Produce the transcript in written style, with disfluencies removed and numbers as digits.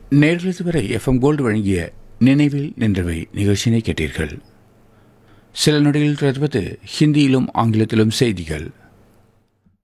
நேர்கள் இதுவரை FM gold வழங்கிய நினைவில் நின்றவை நிகழ்ச்சியினை கேட்டீர்கள். சில நொடியில் தொடர்வது ஹிந்தியிலும் ஆங்கிலத்திலும் செய்திகள்.